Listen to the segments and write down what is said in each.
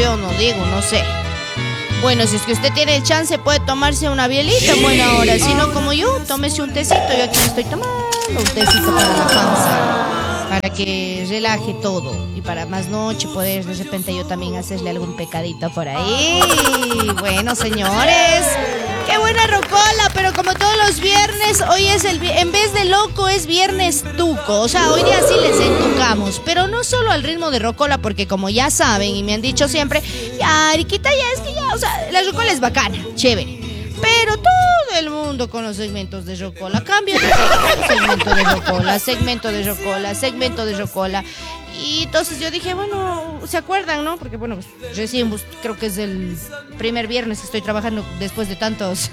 yo no digo, no sé. Bueno, si es que usted tiene el chance, puede tomarse una bielita en buena hora. Si no, como yo, tómese un tecito. Yo aquí estoy tomando un tecito para la panza, para que relaje todo. Y para más noche poder de repente yo también hacerle algún pecadito por ahí. Bueno, señores, qué buena rocola. Pero como todos los viernes, hoy es en vez de loco es viernes tuco. O sea, hoy día sí les entucamos. Pero no solo al ritmo de rocola, porque como ya saben y me han dicho siempre, ya, Ariquita, ya es que ya, o sea, la rocola es bacana, chévere. Pero todo el mundo con los segmentos de rocola. Cambio de segmento de rocola, segmento de rocola, segmento de rocola. Y entonces yo dije, bueno, ¿se acuerdan, no? Porque bueno, pues, recién pues, creo que es el primer viernes que estoy trabajando después de tantas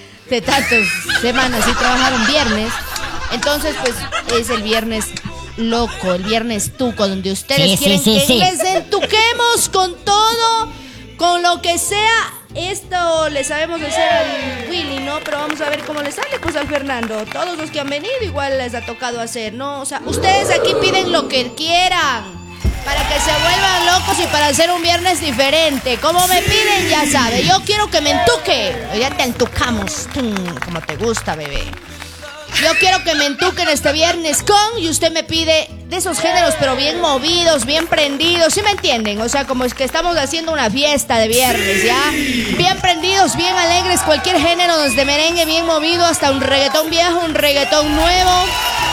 semanas y trabajaron viernes. Entonces, pues, es el viernes loco, el viernes tuco, donde ustedes quieren que les entuquemos con todo, con lo que sea. Esto le sabemos hacer al Willy, ¿no? Pero vamos a ver cómo le sale pues al Fernando. Todos los que han venido igual les ha tocado hacer, ¿no? O sea, ustedes aquí piden lo que quieran para que se vuelvan locos y para hacer un viernes diferente. Como me piden, ya sabe. Yo quiero que me entuque. Ya te entucamos, como te gusta, bebé. Yo quiero que me entuquen este viernes con, y usted me pide de esos géneros, pero bien movidos, bien prendidos, ¿sí me entienden? O sea, como es que estamos haciendo una fiesta de viernes, ¿ya? Bien prendidos, bien alegres, cualquier género, desde merengue bien movido hasta un reggaetón viejo, un reggaetón nuevo.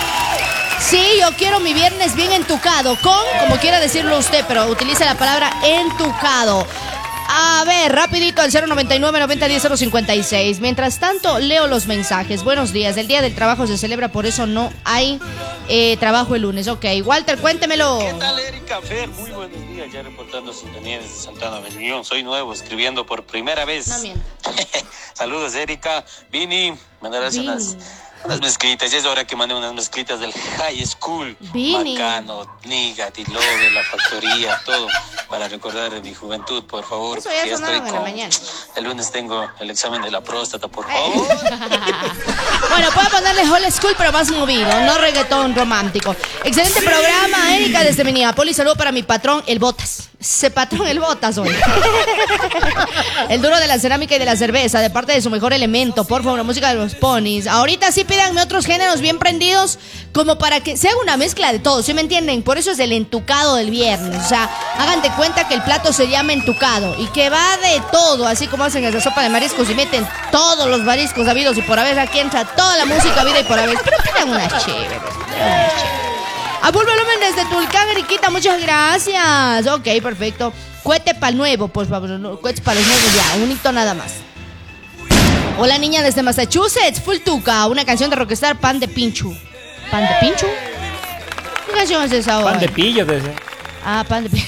Sí, yo quiero mi viernes bien entucado, con, como quiera decirlo usted, pero utilice la palabra entucado. A ver, rapidito al 099-9010-056. Mientras tanto, leo los mensajes. Buenos días. El Día del Trabajo se celebra, por eso no hay trabajo el lunes. Ok, Walter, cuéntemelo. ¿Qué tal, Erika Fer? Muy buenos días. Ya reportando sintonía desde Santana Bermillón. Soy nuevo, escribiendo por primera vez. No miento. Saludos, Erika. Vini, mandarás unas mezclitas. Ya es hora que mande unas mezclitas del high school. Vini. Macano, Niga, Tilove, La Factoría, todo. Para recordar de mi juventud, por favor. Eso ya sonaron en la mañana. El lunes tengo el examen de la próstata, por favor. Bueno, puedo ponerle old school, pero más movido, no reggaetón romántico. Excelente programa, Erika, desde Minneapolis. Saludo para mi patrón, el Botas. Ese patrón, el Botas hoy. El duro de la cerámica y de la cerveza, de parte de su mejor elemento. Por favor, la música de los ponis. Ahorita sí pídanme otros géneros bien prendidos, como para que se haga una mezcla de todo, ¿sí me entienden? Por eso es el entucado del viernes. O sea, hagan de cuenta que el plato se llama entucado y que va de todo, así como hacen esa sopa de mariscos y meten todos los mariscos habidos y por haber. Aquí entra toda la música vida y por haber. Pero pidan una chévere. A full volumen desde Tulcán, Eriquita, muchas gracias. Ok, perfecto. Cohete para el nuevo, por favor. No, cohetes para los nuevos ya, un hito nada más. Hola, niña desde Massachusetts, full tuca. Una canción de Rockstar, Pan de Pinchu. ¿Pan de Pinchu? ¿Qué canción es esa ahora? Pan de pillo, desde. Ah, pan de Pinchu.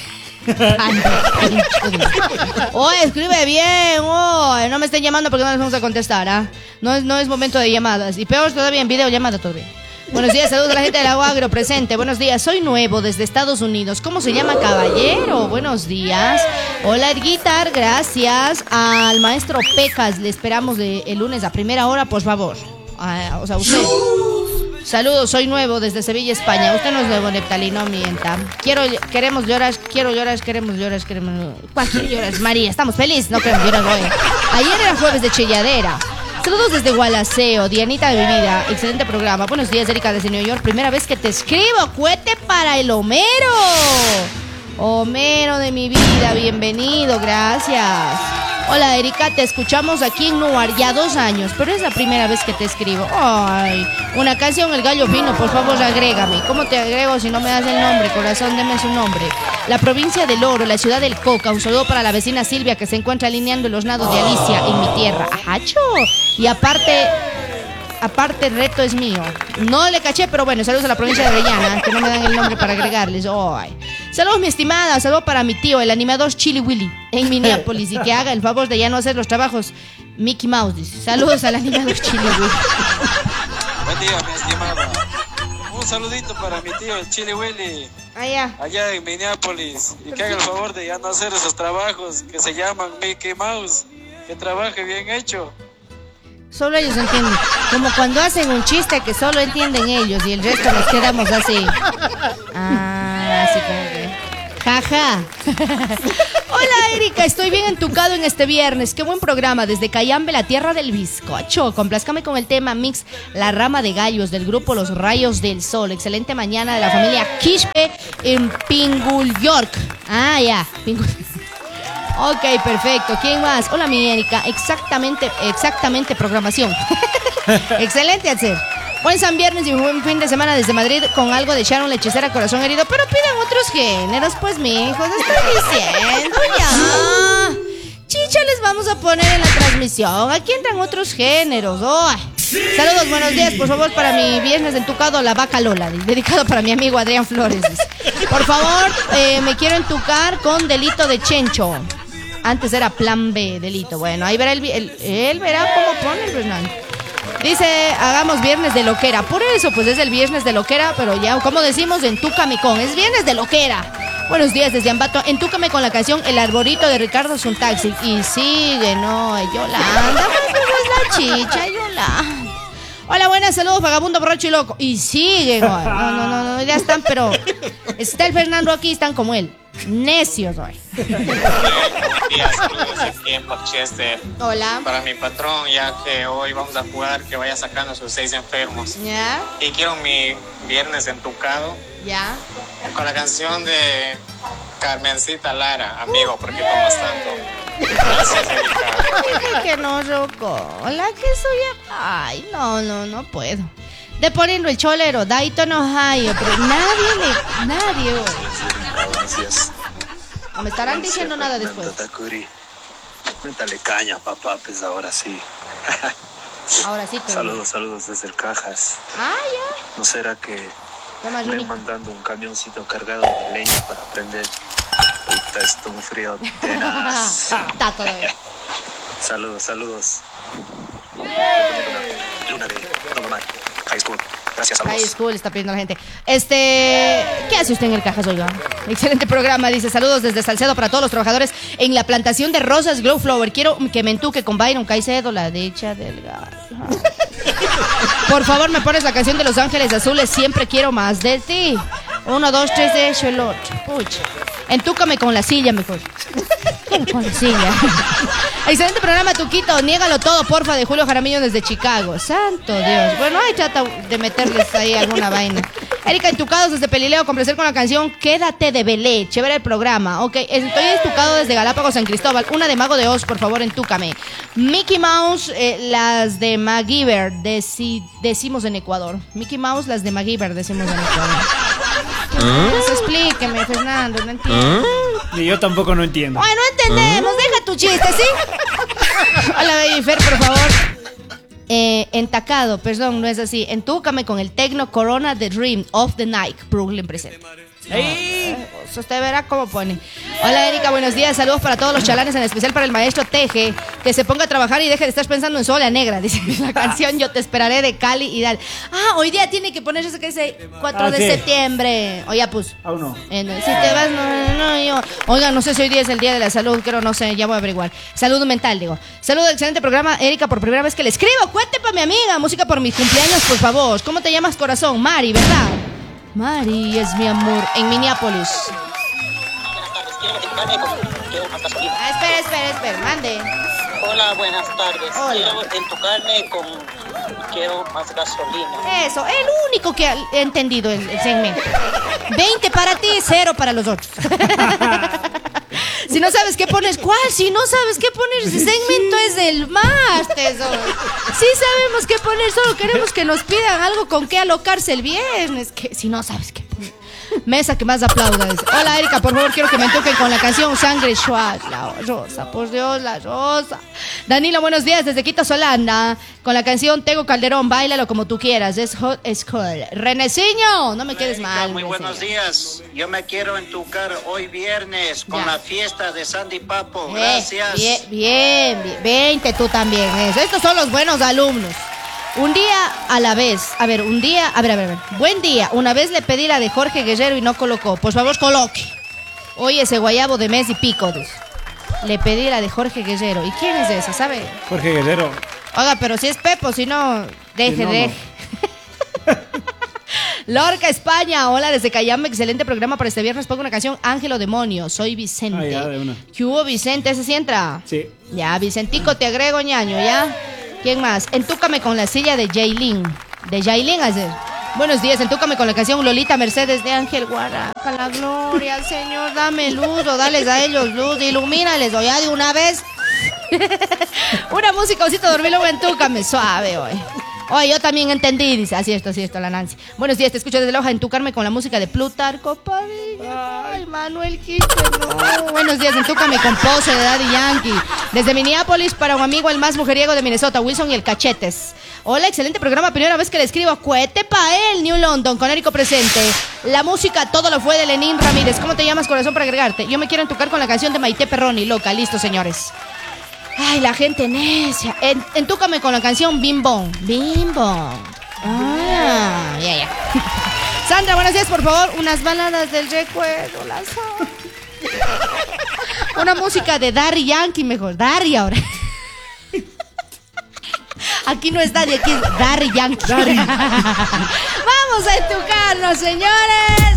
Oye, escribe bien. Oye, no me estén llamando porque no les vamos a contestar, ¿ah? No es momento de llamadas. Y peor todavía en videollamada todavía. Buenos días, saludos a la gente del Agua Agro presente. Buenos días, soy nuevo desde Estados Unidos. ¿Cómo se llama, caballero? Buenos días. Hola, Guitar, gracias. Al maestro Pecas, le esperamos el lunes a primera hora, por favor. O sea, usted. Saludos, soy nuevo desde Sevilla, España. Usted no es nuevo, Neptali, no mienta. Queremos llorar, queremos llorar. ¿Cuál quiere llorar? María, estamos felices, no queremos llorar hoy. Ayer era jueves de chilladera. Saludos desde Gualaceo, Dianita de mi vida. Excelente programa. Buenos días, Erika, desde New York. Primera vez que te escribo. Cohete para el Homero. Homero de mi vida, bienvenido, gracias. Hola, Erika, te escuchamos aquí en Nuar ya 2 años, pero es la primera vez que te escribo. Ay, una canción, El Gallo Fino, por favor, agrégame. ¿Cómo te agrego si no me das el nombre, corazón? Deme su nombre. La provincia del Oro, la ciudad del Coca. Un saludo para la vecina Silvia, que se encuentra alineando los nados de Alicia en mi tierra. ¡Ajacho! Y aparte, el reto es mío. No le caché, pero bueno, saludos a la provincia de Orellana, que no me dan el nombre para agregarles. Ay. Saludos, mi estimada. Saludos para mi tío, el animador Chili Willy, en Minneapolis, y que haga el favor de ya no hacer los trabajos Mickey Mouse, dice. Saludos al animador Chili Willy. Buen día, mi estimada. Un saludito para mi tío, el Chili Willy, allá en Minneapolis, y que haga el favor de ya no hacer esos trabajos que se llaman Mickey Mouse. Que trabaje bien hecho. Solo ellos entienden. Como cuando hacen un chiste que solo entienden ellos y el resto nos quedamos así. Así como que. Jaja. Hola Erika, estoy bien entucado en este viernes. Qué buen programa desde Cayambe, la tierra del bizcocho. Complázcame con el tema mix La Rama de Gallos del grupo Los Rayos del Sol. Excelente mañana de la familia Quispe en Pingul York. Ah, ya, Pingul. Ok, perfecto. ¿Quién más? Hola mi Erika, exactamente programación. Excelente hacer. Buen San Viernes y un buen fin de semana desde Madrid con algo de Sharon, la hechicera, corazón herido. Pero pidan otros géneros, pues, mijos. Estoy diciendo ya. Chicha les vamos a poner en la transmisión. Aquí entran otros géneros. Oh. Saludos, buenos días. Por favor, para mi viernes entucado, la vaca Lola. Dedicado para mi amigo Adrián Flores. Por favor, me quiero entucar con Delito de Chencho. Antes era Plan B, Delito. Bueno, ahí verá él verá cómo pone el Fernando. Dice, hagamos viernes de loquera. Por eso, pues es el viernes de loquera, pero ya, como decimos, entúcame con. Es viernes de loquera. Buenos días desde Ambato. Entúcame con la canción El Arborito de Ricardo es un taxi. Y sigue, no, Yolanda. Pues es la chicha, Yolanda. Hola, buenas, saludos, vagabundo, borracho y loco. Y sigue, no, ya están, pero está el Fernando aquí, están como él. Necios hoy. Buenos días, saludos aquí en Porchester. Hola. Para mi patrón, ya que hoy vamos a jugar, que vaya sacando sus 6 enfermos. Ya. Y quiero mi viernes entucado. Ya. Con la canción de Carmencita Lara, amigo, ¿por qué tomas tanto? Gracias, Erika. Dije que no, Rocco. La que soy. Ay, no puedo. De poniendo el cholero, Daito no hay, pero nadie. Gracias. No me estarán diciendo nada después. Métale caña, papá, pues ahora sí. Ahora sí. Saludos desde el Cajas. Ah, ya. ¿No será que me mandando un camioncito cargado de leña para prender? Puta, esto un frío tenaz. Está todavía. Saludos. Luna de Normal. High School. Gracias a vos. High School está pidiendo la gente. ¿Qué hace usted en el Cajas, oiga? Excelente programa, dice, saludos desde Salcedo para todos los trabajadores en la plantación de rosas Glow Flower. Quiero que me entuque con Byron Caicedo, la dicha del gato. Por favor, me pones la canción de Los Ángeles Azules, Siempre quiero más de ti. 1, 2, 3, de hecho el otro. Pucha. Entúcame con la silla, mejor. Con la silla. Excelente programa, Tuquito. Niégalo todo, porfa, de Julio Jaramillo desde Chicago. Santo Dios. Bueno, ahí trata de meterles ahí alguna vaina. Erika, entucados desde Pelileo, complacer con la canción Quédate de Belé. Chévere el programa. Ok, estoy entucado desde Galápagos, San Cristóbal. Una de Mago de Oz, por favor, entúcame. Mickey Mouse, las de MacGyver, decimos en Ecuador. Mickey Mouse, las de MacGyver, decimos en Ecuador. Pues explíqueme, Fernando, no entiendo. Y yo tampoco no entiendo. Bueno, entendemos, deja tu chiste, ¿sí? Hola, Baby Fer, por favor. Entacado, perdón, no es así. Entúcame con el Tecno Corona The Dream of the Night, Brooklyn presente. Usted verá cómo pone. Hola Erika, buenos días, saludos para todos los chalanes, en especial para el maestro Teje, que se ponga a trabajar y deje de estar pensando en Sola Negra, dice la canción Yo te esperaré de Cali y Dal. Ah, hoy día tiene que ponerse eso que dice 4 de septiembre. O ya pues. Aún no. Si te vas, no, yo. Oiga, no sé si hoy día es el día de la salud, creo, no sé, ya voy a averiguar. Salud mental, digo. Saludo, excelente programa, Erika, por primera vez que le escribo. Cuente para mi amiga, música por mis cumpleaños, por favor. ¿Cómo te llamas, corazón? Mari, ¿verdad? Mari es mi amor, en Minneapolis. Espera, mande. Hola, buenas tardes. Hola. Quiero entucarme con quiero más gasolina. Eso, el único que he entendido el segmento. 20 para ti, 0 para los otros. Si no sabes qué pones, ¿cuál? Si no sabes qué poner, ese segmento es del más, tesoro. Sí sabemos qué poner, solo queremos que nos pidan algo con qué alocarse el viernes. Que si no sabes qué poner. Mesa que más aplauda. Hola Erika, por favor, quiero que me toquen con la canción Sangre Schwarz. La rosa, por Dios, la rosa. Danilo, buenos días desde Quito, Solanda. Con la canción Tego Calderón, báilalo como tú quieras. Es hot, es cool. Reneciño, no me quedes mal. Muy buenos días. Yo me quiero entucar hoy viernes con la fiesta de Sandy Papo. Gracias. Bien. 20 tú también. Eso. Estos son los buenos alumnos. Un día a la vez. A ver. Buen día. Una vez le pedí la de Jorge Guerrero y no colocó. Por favor, coloque. Hoy ese guayabo de mes y pico. Dice. Le pedí la de Jorge Guerrero. ¿Y quién es ese? ¿Sabe? Jorge Guerrero. Oiga, pero si es Pepo, si no, deje. Lorca, España. Hola, desde Cayambe. Excelente programa para este viernes. Pongo una canción, Ángel o Demonio. Soy Vicente. Ya, de una. ¿Qué hubo, Vicente? ¿Ese sí entra? Sí. Ya, Vicentico, te agrego, ñaño, ¿ya? ¿Quién más? Entúcame con la silla de Jaylin. De Jaylin, hacer. Buenos días, entúcame con la canción Lolita Mercedes de Ángel Guaraca. La gloria, Señor, dame luz o dales a ellos luz. Ilumínales, o ya de una vez. Una música, osito dormilo, entúcame suave, hoy. Oye, yo también entendí, dice, así esto, la Nancy. Buenos días, te escucho desde Loja, entúcame con la música de Plutarco Padilla. Ay, Manuel Quito, no. Buenos días, entúcame con Pose de Daddy Yankee. Desde Minneapolis para un amigo, el más mujeriego de Minnesota, Wilson y el Cachetes. Hola, excelente programa, primera vez que le escribo. Cohete pa' él, New London, con Érico presente. La música, todo lo fue de Lenín Ramírez. ¿Cómo te llamas, corazón, para agregarte? Yo me quiero entucar con la canción de Maite Perroni, loca. Listo, señores. Ay, la gente necia. Entúcame con la canción Bim Bom. Bim Bom. Ah, ya. Sandra, buenos días, por favor. Unas baladas del recuerdo. Una música de Daddy Yankee, mejor. Daddy ahora. Aquí no es Daddy, aquí es Daddy Yankee. Vamos a entucarnos, señores.